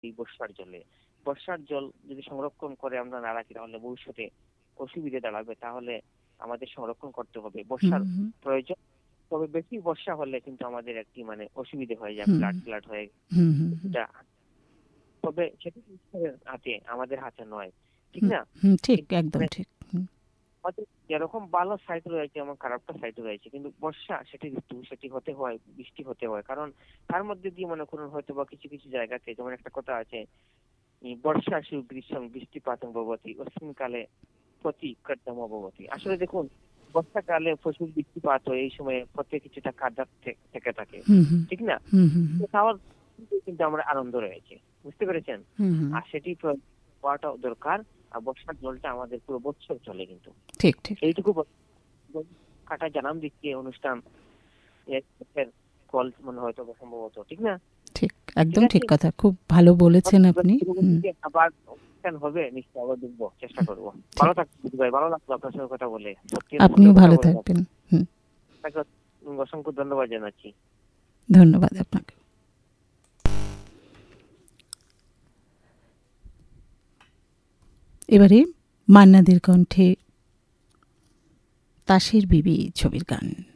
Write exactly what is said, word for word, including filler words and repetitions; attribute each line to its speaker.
Speaker 1: এই বর্ষার জলে। বর্ষার জল যদি সংরক্ষণ করে আমরা না রাখি তাহলে ভবিষ্যতে অসুবিধে দাঁড়াবে। তাহলে আমাদের সংরক্ষণ করতে হবে। বর্ষার প্রয়োজন, তবে বেশি বর্ষা হলে কিন্তু আমাদের একটি মানে অসুবিধে হয়ে যায়, ফ্লাড ফ্লাড হয়ে এটা। তবে সেটা ঈশ্বরের হাতে, আমাদের হাতে নয়, ঠিক না?
Speaker 2: ঠিক, একদম ঠিক।
Speaker 1: যেরকম ভালো সাইড রয়েছে এমন খারাপটা সাইড রয়েছে, কিন্তু বর্ষা সেটি ঋতু, সেটি হতে হয়, বৃষ্টি হতে হয়, কারণ তার মধ্যে দিয়ে মনে করুন হয়তো বা কিছু কিছু জায়গাতে যেমন একটা কথা আছে, বর্ষা শু গ্রীষ্ম বৃষ্টিপাতং ভবতি অস্মিনকালে প্রতি কর্দম ভবতি। আসলে দেখুন, বর্ষাকালে প্রচুর বৃষ্টিপাত হয়, এই সময় প্রত্যেক কিছুটা কাদা থেকে থাকে, ঠিক না? তাও কিন্তু আমরা আনন্দ রয়েছে, বুঝতে পেরেছেন? আর সেটি হওয়াটা দরকার। আর বর্ষার জলটা আমাদের পুরো বছর চলে, কিন্তু
Speaker 2: ঠিক ঠিক
Speaker 1: এইটুকু কাটা জানাম দিচ্ছে অনুষ্ঠান কল মনে হয়তো সম্ভবত, ঠিক না?
Speaker 2: ঠিক, একদম ঠিক কথা, খুব ভালো বলেছেন আপনি।
Speaker 1: আবার হবে নিশ্চয়ই, আবার দেখবো, চেষ্টা করবো। ভালো থাকবেন ভাই, ভালো লাগলো আপনার সঙ্গে কথা বলে।
Speaker 2: আপনিও ভালো থাকবেন। হুম,
Speaker 1: অসংখ্য ধন্যবাদ জানাচ্ছি।
Speaker 2: ধন্যবাদ আপনাকে। এবারে মান্নাদের কণ্ঠে তাসের বিবি ছবির গান।